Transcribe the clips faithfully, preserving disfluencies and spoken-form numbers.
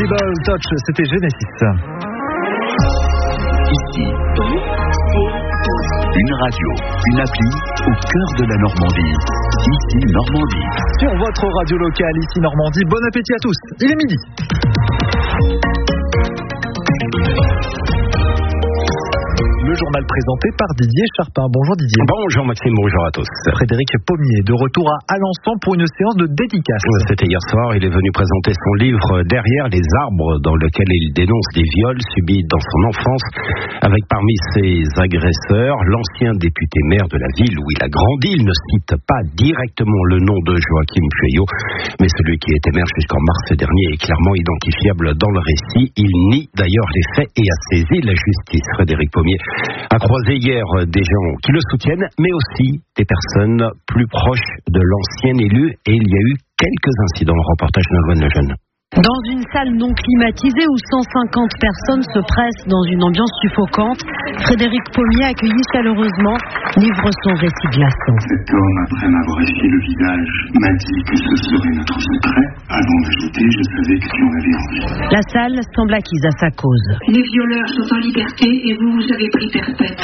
Incredible Touch, c'était Genesis. Ici, une radio, une appli au cœur de la Normandie. Ici Normandie. Sur votre radio locale, ici Normandie. Bon appétit à tous. Il est midi. Le journal présenté par Didier Charpin. Bonjour Didier. Bonjour Maxime, bonjour à tous. Frédéric Pommier, de retour à Alençon pour une séance de dédicace. C'était hier soir, il est venu présenter son livre Derrière les arbres, dans lequel il dénonce des viols subis dans son enfance, avec parmi ses agresseurs l'ancien député maire de la ville où il a grandi. Il ne cite pas directement le nom de Joachim Pueyo, mais celui qui était maire jusqu'en mars dernier est clairement identifiable dans le récit. Il nie d'ailleurs les faits et a saisi la justice. Frédéric Pommier a croisé hier des gens qui le soutiennent, mais aussi des personnes plus proches de l'ancien élu, et il y a eu quelques incidents. Le reportage de Nolwenn Lejeune. Dans une salle non climatisée où cent cinquante personnes se pressent dans une ambiance suffocante, Frédéric Pommier, accueilli chaleureusement, livre son récit glaçant. Cet homme, après m'avoir essuyé le visage, m'a dit que ce serait notre secret. Avant d'ajouter, je savais que tu en avais envie. La salle semble acquise à sa cause. Les violeurs sont en liberté et vous, vous avez pris perpète.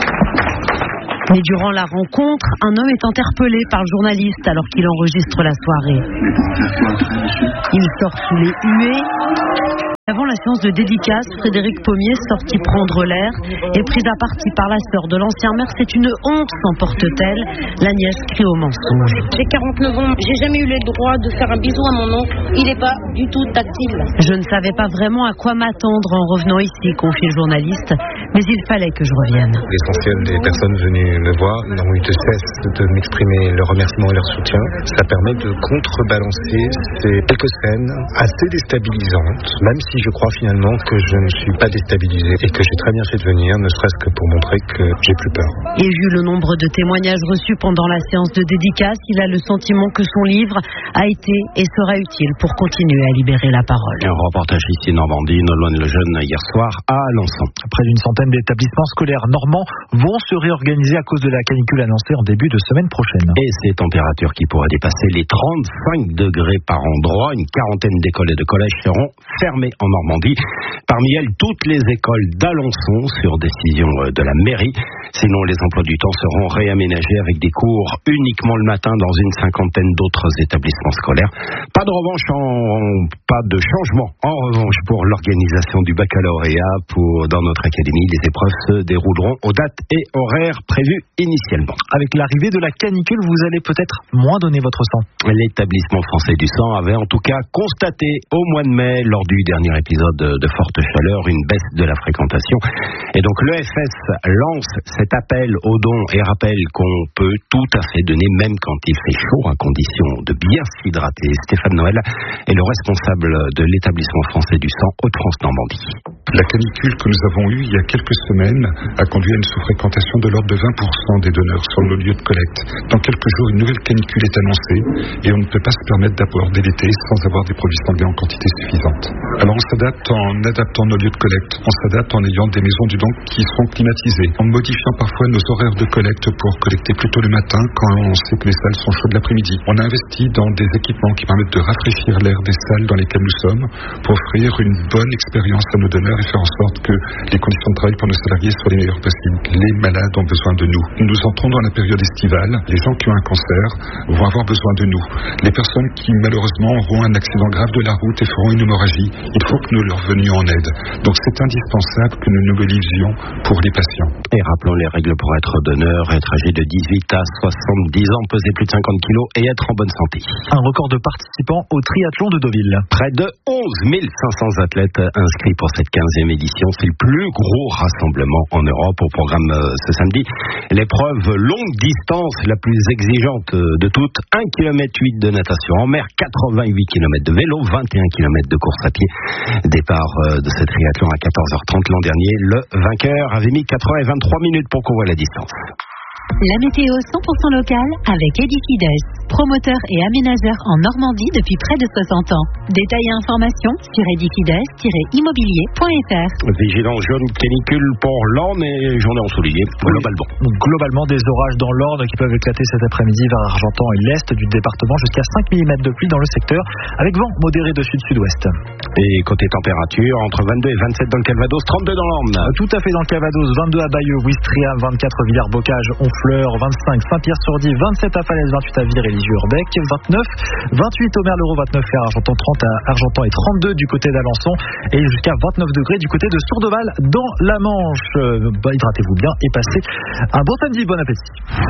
Mais durant la rencontre, un homme est interpellé par le journaliste alors qu'il enregistre la soirée. Mais pour faire quoi après, monsieur ? Il sort sous les huées. Avant la séance de dédicace, Frédéric Pommier, sorti prendre l'air, est pris à partie par la sœur de l'ancien maire. C'est une honte, s'emporte-t-elle. La nièce crie au mensonge. J'ai quarante-neuf ans, j'ai jamais eu le droit de faire un bisou à mon oncle. Il n'est pas du tout tactile. Je ne savais pas vraiment à quoi m'attendre en revenant ici, confie le journaliste, mais il fallait que je revienne. L'essentiel des personnes venues me voir n'ont eu de cesse de m'exprimer leur remerciement et leur soutien. Ça permet de contrebalancer ces quelques scènes assez déstabilisantes, même si je crois finalement que je ne suis pas déstabilisé et que j'ai très bien fait de venir, ne serait-ce que pour montrer que j'ai plus peur. Et vu le nombre de témoignages reçus pendant la séance de dédicace, il a le sentiment que son livre a été et sera utile pour continuer à libérer la parole. Un reportage ici Normandie, Nolwenn Lejeune hier soir à Alençon. Près d'une centaine d'établissements scolaires normands vont se réorganiser à cause de la canicule annoncée en début de semaine prochaine. Et ces températures qui pourraient dépasser les trente-cinq degrés par endroit, une quarantaine d'écoles et de collèges seront fermées en Normandie. Parmi elles, toutes les écoles d'Alençon sur décision de la mairie. Sinon, les emplois du temps seront réaménagés avec des cours uniquement le matin dans une cinquantaine d'autres établissements scolaires. Pas de revanche, en, pas de changement en revanche pour l'organisation du baccalauréat. Pour, dans notre académie, les épreuves se dérouleront aux dates et horaires prévus initialement. Avec l'arrivée de la canicule, vous allez peut-être moins donner votre sang. L'établissement français du sang avait en tout cas constaté au mois de mai, lors du dernier épisode de forte chaleur, une baisse de la fréquentation. Et donc l'E F S lance cet appel aux dons et rappelle qu'on peut tout à fait donner, même quand il fait chaud, à condition de bien s'hydrater. Stéphane Noël est le responsable de l'établissement français du sang Hauts-de-France Normandie. La canicule que nous avons eue il y a quelques semaines a conduit à une sous-fréquentation de l'ordre de vingt pour cent des donneurs sur nos lieux de collecte. Dans quelques jours, une nouvelle canicule est annoncée et on ne peut pas se permettre d'aborder l'été sans avoir des produits sanguins en quantité suffisante. Alors on s'adapte en adaptant nos lieux de collecte, on s'adapte en ayant des maisons du don qui sont climatisées, en modifiant parfois nos horaires de collecte pour collecter plutôt le matin quand on sait que les salles sont chaudes l'après-midi. On a investi dans des équipements qui permettent de rafraîchir l'air des salles dans lesquelles nous sommes pour offrir une bonne expérience à nos donneurs et faire en sorte que les conditions de travail pour nos salariés soient les meilleures possibles. Les malades ont besoin de nous. Nous entrons dans la période estivale. Les gens qui ont un cancer vont avoir besoin de nous. Les personnes qui malheureusement auront un accident grave de la route et feront une hémorragie, il faut que nous leur venions en aide. Donc c'est indispensable que nous nous mobilisions pour les patients. Et rappelons les règles pour être donneur: être âgé de dix-huit à soixante-dix ans, peser plus de cinquante kilos et être en bonne santé. Un record de participants au triathlon de Deauville. Près de onze mille cinq cents athlètes inscrits pour cette quinzième édition. C'est le plus gros rassemblement en Europe. Au programme ce samedi, l'épreuve longue distance la plus exigeante de toutes, un virgule huit kilomètres de natation en mer, quatre-vingt-huit kilomètres de vélo, vingt et un kilomètres de course à pied. Départ de ce triathlon à quatorze heures trente l'an dernier. Le vainqueur avait mis quatre heures vingt-trois minutes pour couvrir la distance. La météo cent pour cent locale avec Edifides, promoteur et aménageur en Normandie depuis près de soixante ans. Détails et informations sur edifides tiret immobilier point f r. Vigilance jaune canicule pour l'Orne et journée ensoleillée globalement. Donc, globalement, des orages dans l'Orne qui peuvent éclater cet après-midi vers Argentan et l'est du département jusqu'à cinq millimètres de pluie dans le secteur avec vent modéré de sud-sud-ouest. Et côté température, entre vingt-deux et vingt-sept dans le Calvados, trente-deux dans l'Orne. Tout à fait dans le Calvados, vingt-deux à Bayeux, Ouistreham, vingt-quatre Villers-Bocage, Honfleur, vingt-cinq Saint-Pierre-sur-Die, vingt-sept à Falaise, vingt-huit à Vire et Lisieux-Urbec, vingt-neuf, vingt-huit au Merlereau, vingt-neuf à Argentan, trente à Argentan et trente-deux du côté d'Alençon et jusqu'à vingt-neuf degrés du côté de Sourdeval dans la Manche. Bah, hydratez-vous bien et passez un bon samedi, bon appétit.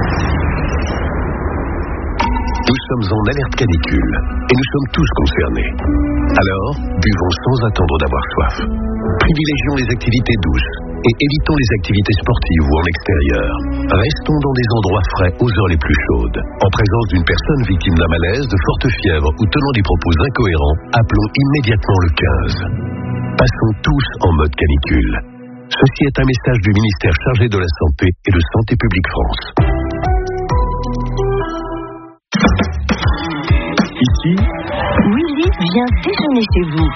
Nous sommes en alerte canicule et nous sommes tous concernés. Alors, buvons sans attendre d'avoir soif. Privilégions les activités douces et évitons les activités sportives ou en extérieur. Restons dans des endroits frais aux heures les plus chaudes. En présence d'une personne victime d'un malaise, de forte fièvre ou tenant des propos incohérents, appelons immédiatement le quinze. Passons tous en mode canicule. Ceci est un message du ministère chargé de la Santé et de Santé publique France. Ici, Willy vient déjeuner chez vous.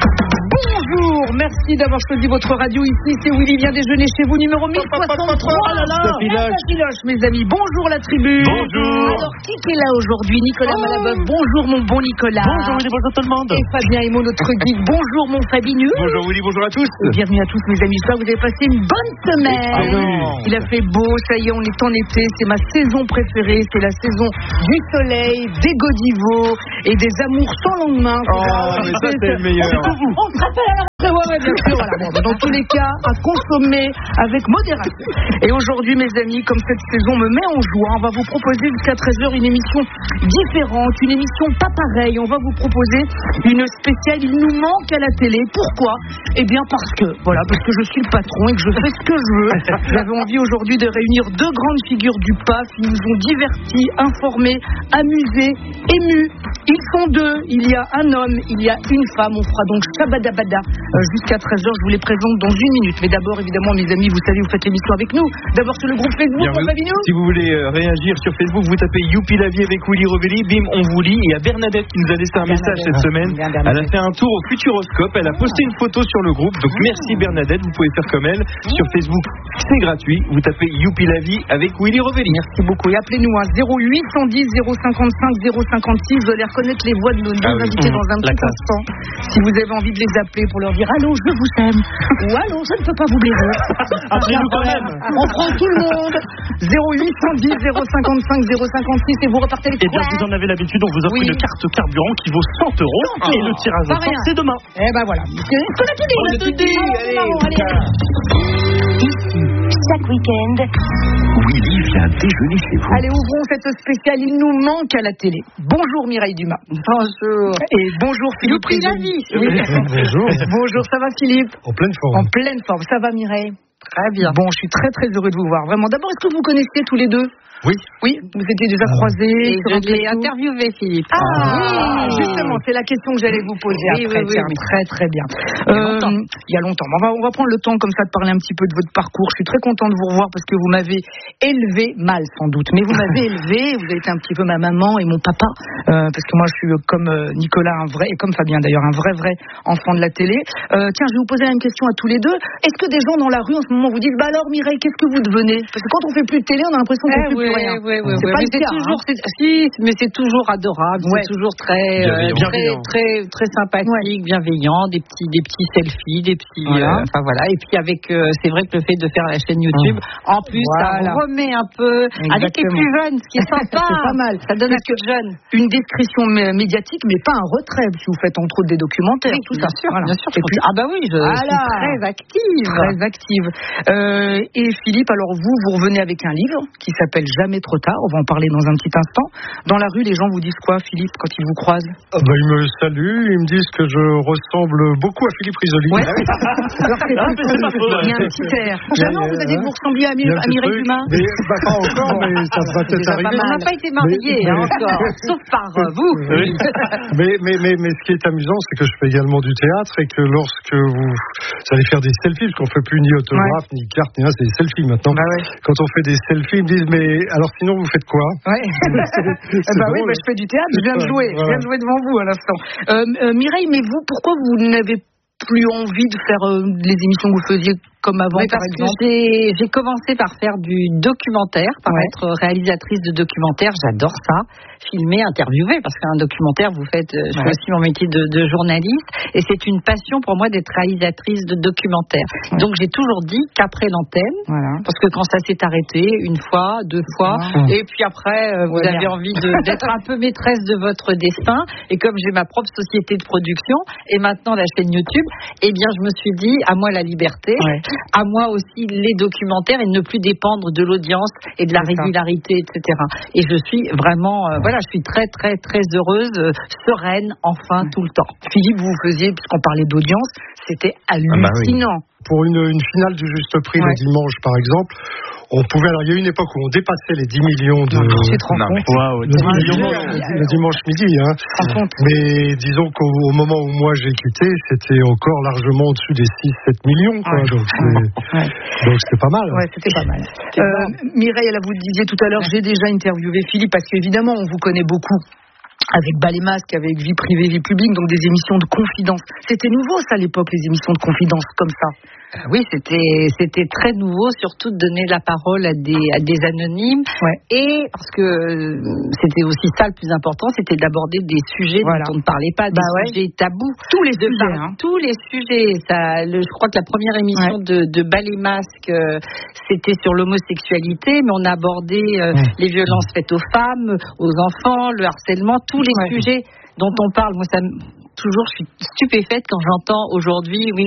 Bonjour, merci d'avoir choisi votre radio. Ici, c'est Willy vient déjeuner chez vous, numéro mille soixante-trois. Oh là là, ça filoche, mes amis. Bonjour la tribu. Bonjour. Alors, qui est là aujourd'hui? Nicolas oh. Malabeuf. Bonjour mon bon Nicolas. Bonjour Willy, bonjour tout le monde. Et Fabien Emo, notre guide. Bonjour mon Fabinus. Bonjour Willy, bonjour à tous. Bienvenue à tous mes amis. J'espère que vous avez passé une bonne semaine. Ah oui. Il a fait beau, ça y est, on est en été. C'est ma saison préférée. C'est la saison du soleil, des godivots et des amours sans lendemain. Oh, mais ça c'est le meilleur. C'est pour vous. On se rappelle à la Ouais, ouais, bien sûr, voilà. Bon, dans tous les cas, à consommer avec modération. Et aujourd'hui, mes amis, comme cette saison me met en joie, on va vous proposer jusqu'à treize heures une émission différente, une émission pas pareille. On va vous proposer une spéciale. Il nous manque à la télé. Pourquoi? Eh bien, parce que, voilà, parce que je suis le patron et que je fais ce que je veux. J'avais envie aujourd'hui de réunir deux grandes figures du P A F qui nous ont divertis, informés, amusés, émus. Ils sont deux. Il y a un homme, il y a une femme. On fera donc Shabadabada Euh, jusqu'à treize heures, je vous les présente dans une minute. Mais d'abord, évidemment, mes amis, vous savez, vous faites l'émission avec nous. D'abord sur le groupe Facebook, Bien, Fabinho. Si vous voulez euh, réagir sur Facebook, vous tapez Youpi la vie avec Willy Rovelli, bim, on vous lit. Et il y a Bernadette qui nous a laissé un message cette semaine. Bien, elle a fait un tour au Futuroscope, elle a posté une photo sur le groupe. Donc merci Bernadette, vous pouvez faire comme elle. Sur Facebook, c'est gratuit. Vous tapez Youpi la vie avec Willy Rovelli. Merci beaucoup. Et appelez-nous à zéro huit cent dix zéro cinquante-cinq zéro cinquante-six. Vous allez reconnaître les voix de nos deux ah oui. invités mmh. dans un petit La instant. Si vous avez envie de les appeler pour leur dire allô, je vous aime. Ou allô, je ne peux pas vous blairer. Appelez-nous quand même. On prend tout le monde. zéro huit cent dix zéro cinquante-cinq zéro cinquante-six et vous repartez avec Eh bien, vous en avez l'habitude, on vous offre oui. une carte carburant qui vaut cent euros. cent Et le tirage au sort, c'est demain. Eh ben voilà. Est-ce qu'on a tout dit? On a tout dit. Allez, allez, allez. Ici, chaque week-end, Willy vient déjeuner chez vous. Allez, ouvrons cette spéciale. Il nous manque à la télé. Bonjour Mireille Dumas. Bonjour. Et bonjour Philippe Risoli. Oui. Bonjour. Bonjour, ça va Philippe? En pleine forme. En pleine forme. Ça va Mireille? Très bien. Bon, je suis très très heureux de vous voir. Vraiment. D'abord, est-ce que vous connaissez tous les deux? Oui. Oui, vous étiez déjà croisés. Et je l'ai interviewé, Philippe. Ah, ah oui. Justement, c'est la question que j'allais vous poser oui, après. Oui, oui, Tiens, oui. Très très bien. Il y a longtemps. Euh, il y a longtemps. On va, on va prendre le temps comme ça de parler un petit peu de votre parcours. Je suis très contente de vous revoir parce que vous m'avez élevé mal sans doute, mais vous m'avez élevé. Vous avez été un petit peu ma maman et mon papa, euh, parce que moi je suis comme euh, Nicolas, un vrai, et comme Fabien d'ailleurs, un vrai vrai enfant de la télé. Euh, tiens, je vais vous poser une question à tous les deux. Est-ce que des gens dans la rue en ce moment vous disent, bah alors Mireille, qu'est-ce que vous devenez? Parce que quand on fait plus de télé, on a l'impression qu'on eh, fait oui, plus rien. Oui, oui, c'est oui, pas mais le c'est cas, toujours, hein. c'est, si, mais c'est toujours adorable, ouais. C'est toujours très, euh, très, très, très sympathique, ouais. bienveillant, des petits, des petits selfies, des petits, voilà. Euh, enfin voilà. Et puis avec, euh, c'est vrai que le fait de faire la chaîne YouTube, mmh. en plus, voilà. Ça remet un peu Exactement. Avec les plus jeunes, ce qui est sympa. C'est pas mal. Ça donne un peu de jeunes. Une description médiatique, mais pas un retrait, si vous faites entre autres des documentaires, oui, tout bien ça. Sûr, voilà. bien sûr. Et puis, ah bah oui, je voilà. suis très active. Très active. Euh, et Philippe, alors vous, vous revenez avec un livre qui s'appelle Jamais trop tard. On va en parler dans un petit instant. Dans la rue, les gens vous disent quoi, Philippe, quand ils vous croisent? Ah bah, ils me saluent, ils me disent que je ressemble beaucoup à Philippe Risoli. Ouais. Alors, c'est ah, mais c'est pas faux, il y a un petit air. Jamais on vous a dit que vous ressembliez à, à Mireille Dumas? Mais, bah, pas encore, mais ça va peut-être arriver. On n'a pas été mariés mais, hein, mais... encore, sauf par euh, vous. Oui. mais, mais, mais, mais ce qui est amusant, c'est que je fais également du théâtre et que lorsque vous, vous allez faire des selfies, parce qu'on ne fait plus ni autographe, ouais. ni carte, ni rien, c'est des selfies maintenant. Bah ouais. Quand on fait des selfies, ils me disent, mais alors sinon vous faites quoi? Ouais. c'est bah oui, bah, je fais du théâtre, je viens de jouer, voilà. je viens de jouer devant vous à l'instant. Euh, euh, Mireille, mais vous, pourquoi vous n'avez plus envie de faire euh, les émissions que vous faisiez comme avant, oui, par parce exemple? que j'ai, j'ai commencé par faire du documentaire, par ouais. être réalisatrice de documentaire. J'adore ça, filmer, interviewer, parce qu'un documentaire, vous faites, je fais ouais. aussi mon métier de, de journaliste, et c'est une passion pour moi d'être réalisatrice de documentaire. Ouais. Donc j'ai toujours dit qu'après l'antenne, voilà. parce que quand ça s'est arrêté, une fois, deux fois, ouais. et puis après, euh, vous ouais, avez bien. envie de, d'être un peu maîtresse de votre destin, et comme j'ai ma propre société de production, et maintenant la chaîne YouTube, eh bien je me suis dit, à moi la liberté, ouais. à moi aussi les documentaires et ne plus dépendre de l'audience et de la c'est régularité, ça. et cetera. Et je suis vraiment, euh, voilà, je suis très très très heureuse, euh, sereine, enfin tout le temps. Philippe, vous faisiez, puisqu'on parlait d'audience, c'était hallucinant. Ah bah oui. Pour une, une finale du Juste Prix ouais. le dimanche, par exemple, on pouvait, alors il y a eu une époque où on dépassait les dix millions de... Non, c'est trop non, mais, wow, le, dimanche, le dimanche midi, hein. Mais disons qu'au au moment où moi j'ai quitté, c'était encore largement au-dessus des six sept millions, quoi. Ouais. Donc, c'est, ouais. donc c'était pas mal. Ouais, c'était pas mal. C'était euh, Mireille, là, vous le disiez tout à l'heure, j'ai déjà interviewé Philippe, parce qu'évidemment, on vous connaît beaucoup avec Bas les masques, avec Vie privée, Vie publique, donc des émissions de confidence. C'était nouveau, ça, à l'époque, les émissions de confidence comme ça. Euh, oui, c'était c'était très nouveau, surtout de donner la parole à des à des anonymes. Ouais. Et parce que euh, c'était aussi ça le plus important, c'était d'aborder des sujets voilà. dont on ne parlait pas, des bah ouais. sujets tabous. Tous les sujets, par, hein. tous les sujets. Ça, le, je crois que la première émission ouais. de de Bas les masques, euh, c'était sur l'homosexualité, mais on a abordé euh, ouais. les violences faites aux femmes, aux enfants, le harcèlement, tous les ouais. sujets dont on parle. Moi, ça toujours, je suis stupéfaite quand j'entends aujourd'hui, oui,